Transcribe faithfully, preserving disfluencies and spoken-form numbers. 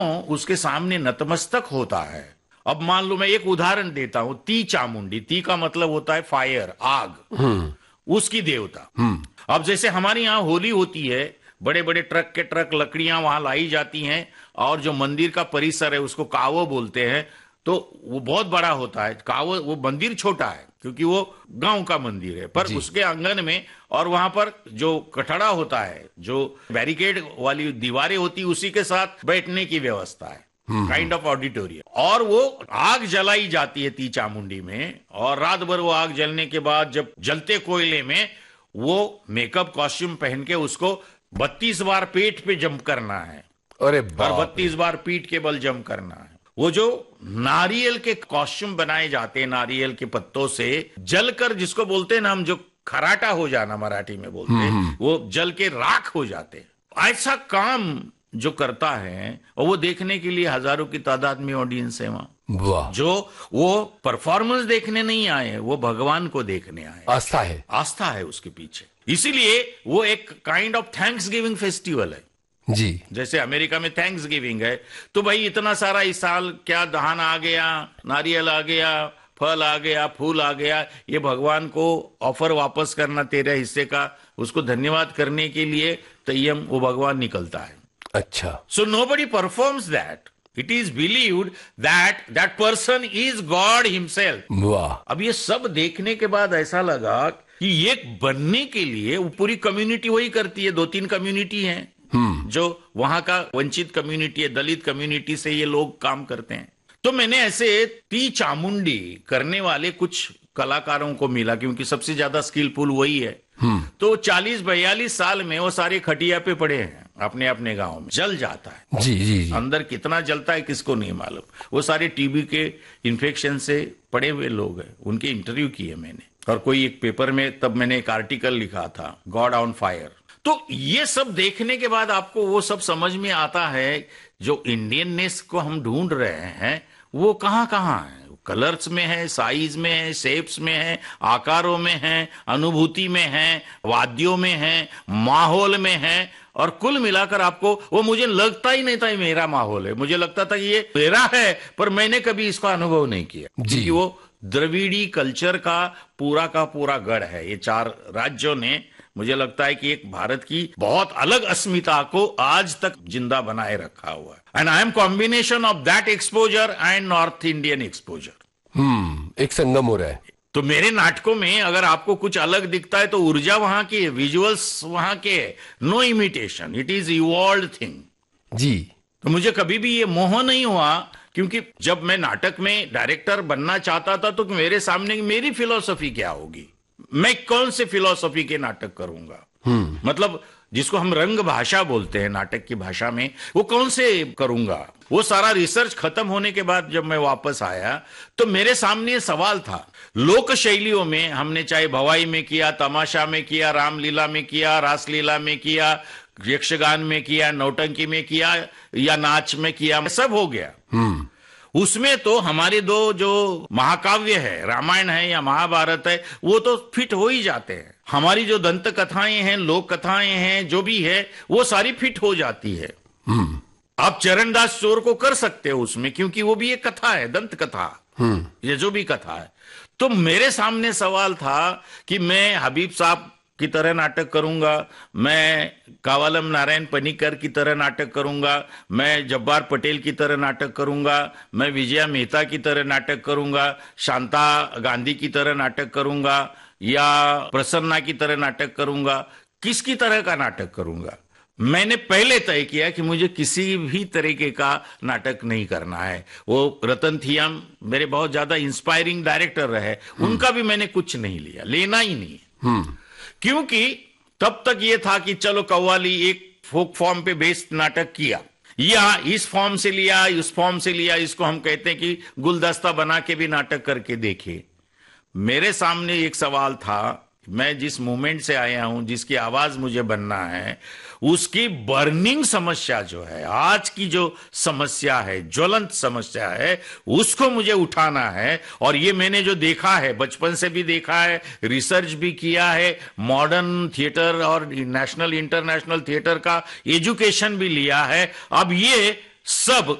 उसके सामने नतमस्तक होता है। अब मान लो मैं एक उदाहरण देता हूं, ती चामुंडी, ती का मतलब होता है फायर, आग, उसकी देवता। अब जैसे हमारे यहाँ होली होती है, बड़े बड़े ट्रक के ट्रक लकड़ियां वहां लाई जाती हैं, और जो मंदिर का परिसर है उसको कावो बोलते हैं, तो वो बहुत बड़ा होता है। कावो, वो मंदिर छोटा है क्योंकि वो गांव का मंदिर है, पर उसके आंगन में और वहां पर जो कठड़ा होता है, जो बैरिकेड वाली दीवारें होती, उसी के साथ बैठने की व्यवस्था है, काइंड ऑफ ऑडिटोरियम। और वो आग जलाई जाती है ती चामुंडी में, और रात भर वो आग जलने के बाद जब जलते कोयले में वो मेकअप कॉस्ट्यूम पहन के उसको बत्तीस बार पेट पे जंप करना है, अरे और बत्तीस बार पीठ के बल जंप करना है। वो जो नारियल के कॉस्ट्यूम बनाए जाते हैं नारियल के पत्तों से, जलकर, जिसको बोलते हैं ना हम, जो खराटा हो जाना मराठी में बोलते हैं, वो जल के राख हो जाते हैं। ऐसा काम जो करता है, और वो देखने के लिए हजारों की तादाद में ऑडियंस है वहां। जो वो परफॉर्मेंस देखने नहीं आए, वो भगवान को देखने आए। आस्था है, आस्था है उसके पीछे। इसीलिए वो एक kind of thanks giving festival है जी। जैसे अमेरिका में थैंक्स गिविंग है, तो भाई इतना सारा इस साल क्या धान आ गया, नारियल आ गया, फल आ गया, फूल आ गया, ये भगवान को ऑफर वापस करना तेरे हिस्से का, उसको धन्यवाद करने के लिए तय्यम वो भगवान निकलता है। अच्छा, so nobody performs that, it is believed that that person is God himself. वाह। अब ये सब देखने के बाद ऐसा लगा कि ये बनने के लिए वो पूरी कम्युनिटी वही करती है। दो तीन कम्युनिटी हैं जो वहां का वंचित कम्युनिटी है, दलित कम्युनिटी से ये लोग काम करते हैं। तो मैंने ऐसे ती चामुंडी करने वाले कुछ कलाकारों को मिला, क्योंकि सबसे ज्यादा स्किलफुल वही है। तो चालीस बयालीस साल में वो सारे खटिया पे पड़े हैं अपने अपने गांव में। जल जाता है जी जी जी। अंदर कितना जलता है किसको नहीं मालूम। वो सारे टीबी के इन्फेक्शन से पड़े हुए लोग हैं, उनके इंटरव्यू किए मैंने, और कोई एक पेपर में तब मैंने एक आर्टिकल लिखा था, गॉड ऑन फायर। तो ये सब देखने के बाद आपको वो सब समझ में आता है, जो इंडियननेस को हम ढूंढ रहे हैं वो कहां कहां है। कलर्स में है, साइज में है, शेप्स में है, आकारों में है, अनुभूति में है, वाद्यों में है, माहौल में है। और कुल मिलाकर आपको वो, मुझे लगता ही नहीं था ये मेरा माहौल है, मुझे लगता था ये मेरा है, पर मैंने कभी इसका अनुभव नहीं किया, क्योंकि वो द्रविड़ी कल्चर का पूरा का पूरा गढ़ है। ये चार राज्यों ने, मुझे लगता है कि एक भारत की बहुत अलग अस्मिता को आज तक जिंदा बनाए रखा हुआ है। And I am combination of that exposure and north Indian exposure. हम्म एक संगम हो रहा है। तो मेरे नाटकों में अगर आपको कुछ अलग दिखता है तो ऊर्जा वहां की है, विजुअल्स वहां के, no imitation, it is evolved thing जी। तो मुझे कभी भी ये मोह नहीं हुआ, क्योंकि जब मैं नाटक में डायरेक्टर बनना चाहता था तो मेरे सामने मेरी फिलॉसफी क्या होगी, मैं कौन से फिलॉसफी के नाटक करूंगा, मतलब जिसको हम रंग भाषा बोलते हैं नाटक की भाषा में, वो कौन से करूंगा। वो सारा रिसर्च खत्म होने के बाद जब मैं वापस आया तो मेरे सामने सवाल था। लोक शैलियों में हमने चाहे भवाई में किया, तमाशा में किया, रामलीला में किया, रासलीला में किया, यक्षगान में किया, नौटंकी में किया, या नाच में किया, सब हो गया। उसमें तो हमारे दो जो महाकाव्य है, रामायण है या महाभारत है, वो तो फिट हो ही जाते हैं। हमारी जो दंत कथाएं हैं, लोक कथाएं हैं, जो भी है वो सारी फिट हो जाती है। आप चरणदास चोर को कर सकते हो उसमें, क्योंकि वो भी एक कथा है, दंत कथा, ये जो भी कथा है। तो मेरे सामने सवाल था कि मैं हबीब साहब की तरह नाटक करूंगा, मैं कावालम नारायण पनिकर की तरह नाटक करूंगा, मैं जब्बार पटेल की तरह नाटक करूंगा, मैं विजया मेहता की तरह नाटक करूंगा, शांता गांधी की तरह नाटक करूंगा, या प्रसन्ना की तरह नाटक करूंगा, किसकी तरह का नाटक करूंगा। मैंने पहले तय किया कि मुझे किसी भी तरीके का नाटक नहीं करना है। वो रतन थियम मेरे बहुत ज्यादा इंस्पायरिंग डायरेक्टर रहे, उनका भी मैंने कुछ नहीं लिया, लेना ही नहीं, क्योंकि तब तक ये था कि चलो कव्वाली एक फोक फॉर्म पे बेस्ड नाटक किया, या इस फॉर्म से लिया, इस फॉर्म से लिया, इसको हम कहते हैं कि गुलदस्ता बना के भी नाटक करके देखे। मेरे सामने एक सवाल था, मैं जिस मूवमेंट से आया हूं, जिसकी आवाज मुझे बनना है, उसकी बर्निंग समस्या जो है, आज की जो समस्या है, ज्वलंत समस्या है, उसको मुझे उठाना है। और ये मैंने जो देखा है, बचपन से भी देखा है, रिसर्च भी किया है, मॉडर्न थिएटर और नेशनल इंटरनेशनल थिएटर का एजुकेशन भी लिया है। अब ये सब